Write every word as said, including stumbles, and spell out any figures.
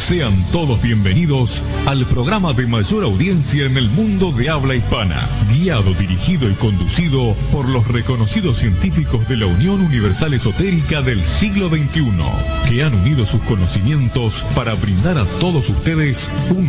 Sean todos bienvenidos al programa de mayor audiencia en el mundo de habla hispana, guiado, dirigido y conducido por los reconocidos científicos de la Unión Universal Esotérica del siglo veintiuno, que han unido sus conocimientos para brindar a todos ustedes un